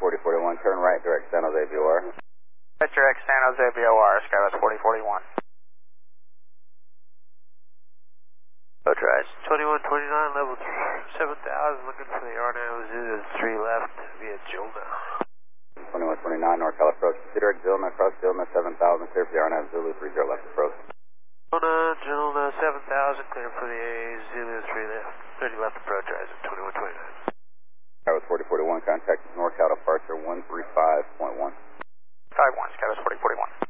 4041, turn right, direct San Jose VOR. Right, direct San Jose VOR, Skywest 4041. Approach rise 2129, level 7000, looking for the RNAV Zulu 3 left via Jilna. 2129, NorCal approach, direct Jilna, cross Jilna 7000, clear for the RNAV Zulu 30 left approach. Jilna 7000, clear for the Zulu 3 left, 30 left approach rise at 2129. Skywest 4041, contact NorCal departure 135.1. 51, Skywest 4041.